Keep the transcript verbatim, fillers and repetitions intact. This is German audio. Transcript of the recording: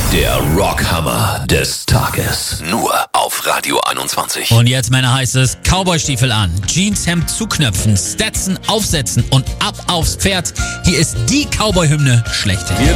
Der Rockhammer des Tages. Nur auf Radio einundzwanzig. Und jetzt, Männer, heißt es Cowboystiefel an, Jeanshemd zuknöpfen, Stetson aufsetzen und ab aufs Pferd. Hier ist die Cowboy-Hymne schlechthin. Wir